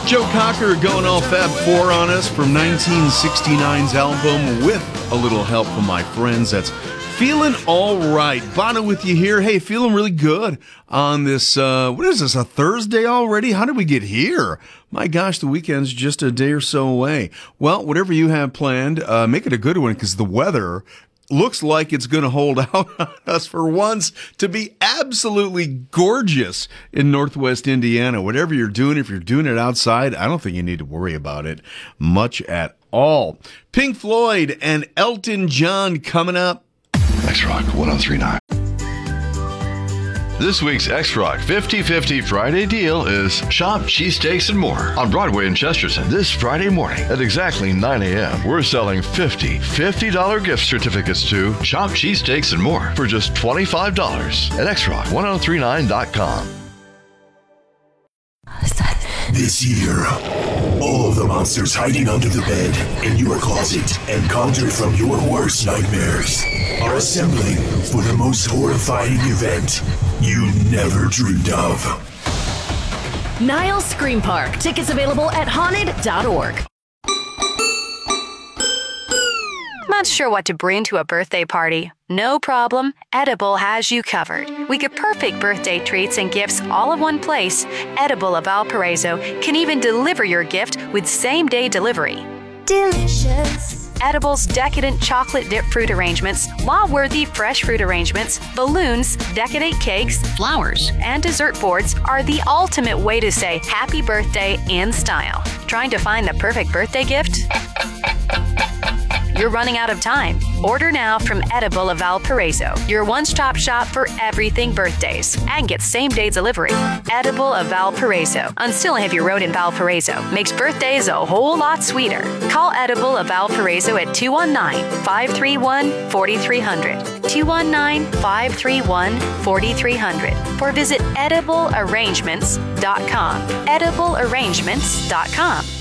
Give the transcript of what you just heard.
Joe Cocker going all Fab 4 on us from 1969's album With a Little Help from My Friends. That's Feeling All Right. Bono with you here. Hey, feeling really good on this, what is this, a Thursday already? How did we get here? My gosh, the weekend's just a day or so away. Well, whatever you have planned, make it a good one because the weather looks like it's going to hold out on us for once to be absolutely gorgeous in Northwest Indiana. Whatever you're doing, if you're doing it outside, I don't think you need to worry about it much at all. Pink Floyd and Elton John coming up. X-Rock 1039. This week's X-Rock 50-50 Friday deal is Shop Cheesesteaks and More on Broadway in Chesterton. This Friday morning at exactly 9 a.m. We're selling $50 gift certificates to Shop Cheesesteaks and More for just $25 at xrock1039.com. This year, all of the monsters hiding under the bed, in your closet, and conjured from your worst nightmares are assembling for the most horrifying event you never dreamed of. Nile Scream Park. Tickets available at haunted.org. Not sure what to bring to a birthday party? No problem. Edible has you covered. We get perfect birthday treats and gifts all in one place. Edible of Valparaiso can even deliver your gift with same-day delivery. Delicious. Edible's decadent chocolate dip fruit arrangements, law-worthy fresh fruit arrangements, balloons, decadent cakes, flowers, and dessert boards are the ultimate way to say happy birthday in style. Trying to find the perfect birthday gift? You're running out of time. Order now from Edible of Valparaiso, your one-stop shop for everything birthdays, and get same-day delivery. Edible of Valparaiso on Stillahavy Road in Valparaiso makes birthdays a whole lot sweeter. Call Edible of Valparaiso at 219-531-4300, 219-531-4300, or visit ediblearrangements.com, ediblearrangements.com.